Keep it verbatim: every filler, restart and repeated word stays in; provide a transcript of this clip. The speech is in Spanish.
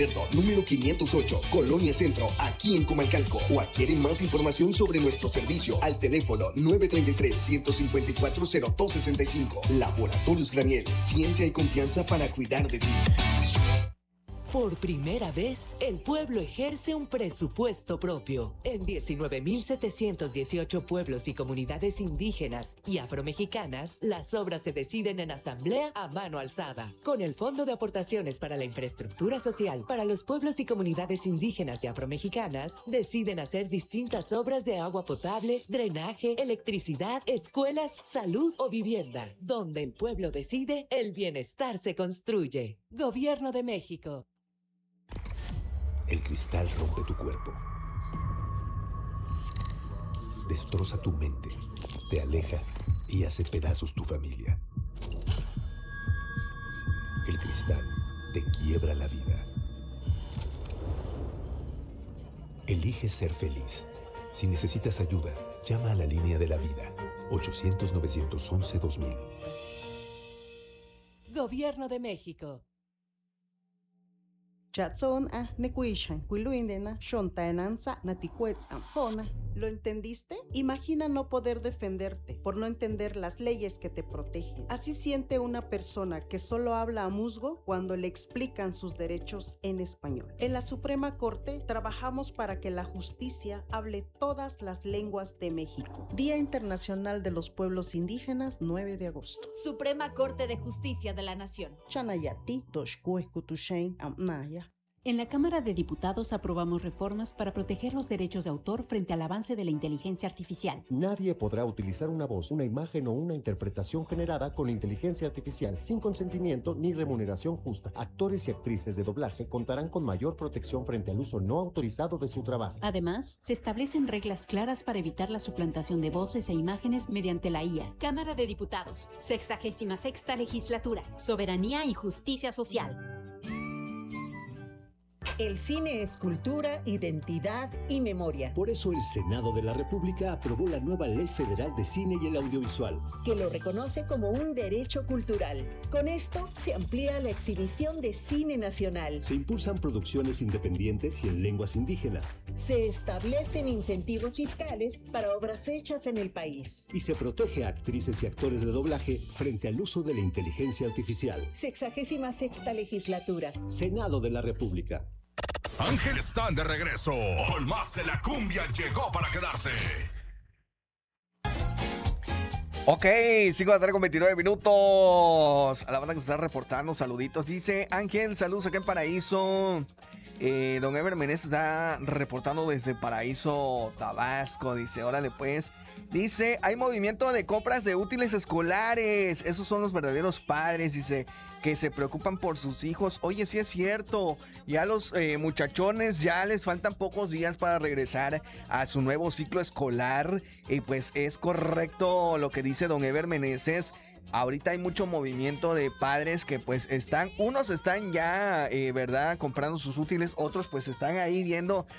Número quinientos ocho, Colonia Centro, aquí en Comalcalco. O adquiere más información sobre nuestro servicio al teléfono nueve tres tres, uno cinco cuatro, cero dos seis cinco. Laboratorios Graniel, ciencia y confianza para cuidar de ti. Por primera vez, el pueblo ejerce un presupuesto propio. En diecinueve mil setecientos dieciocho pueblos y comunidades indígenas y afromexicanas, las obras se deciden en asamblea a mano alzada. Con el Fondo de Aportaciones para la Infraestructura Social para los pueblos y comunidades indígenas y afromexicanas, deciden hacer distintas obras de agua potable, drenaje, electricidad, escuelas, salud o vivienda. Donde el pueblo decide, el bienestar se construye. Gobierno de México. El cristal rompe tu cuerpo, destroza tu mente, te aleja y hace pedazos tu familia. El cristal te quiebra la vida. Elige ser feliz. Si necesitas ayuda, llama a la línea de la vida, ochocientos, novecientos once, dos mil. Gobierno de México. Chatson a nekuishan kuiluindena shontaenanza naticuetz ampona. ¿Lo entendiste? Imagina no poder defenderte por no entender las leyes que te protegen. Así siente una persona que solo habla a musgo cuando le explican sus derechos en español. En la Suprema Corte trabajamos para que la justicia hable todas las lenguas de México. Día Internacional de los Pueblos Indígenas, nueve de agosto. Suprema Corte de Justicia de la Nación. Chanayati toshkueskutushain amnaya. En la Cámara de Diputados aprobamos reformas para proteger los derechos de autor frente al avance de la inteligencia artificial. Nadie podrá utilizar una voz, una imagen o una interpretación generada con inteligencia artificial sin consentimiento ni remuneración justa. Actores y actrices de doblaje contarán con mayor protección frente al uso no autorizado de su trabajo. Además, se establecen reglas claras para evitar la suplantación de voces e imágenes mediante la I A. Cámara de Diputados, sexagésima sexta legislatura, soberanía y justicia social. El cine es cultura, identidad y memoria. Por eso el Senado de la República aprobó la nueva Ley Federal de Cine y el Audiovisual, que lo reconoce como un derecho cultural. Con esto se amplía la exhibición de cine nacional. Se impulsan producciones independientes y en lenguas indígenas. Se establecen incentivos fiscales para obras hechas en el país. Y se protege a actrices y actores de doblaje frente al uso de la inteligencia artificial. Sexagésima sexta legislatura. Senado de la República. Ángel están de regreso. El más de la cumbia llegó para quedarse. Ok, cinco de la tarde con veintinueve minutos. A la banda que se está reportando, saluditos. Dice Ángel, saludos acá en Paraíso. Eh, don Ever Meneses está reportando desde Paraíso, Tabasco. Dice, órale pues. Dice, hay movimiento de compras de útiles escolares. Esos son los verdaderos padres, dice, que se preocupan por sus hijos. Oye, sí es cierto. Ya los eh, muchachones ya les faltan pocos días para regresar a su nuevo ciclo escolar. Y pues es correcto lo que dice don Ever Meneses. Ahorita hay mucho movimiento de padres que pues están, unos están ya, eh, ¿verdad? Comprando sus útiles, otros pues están ahí viendo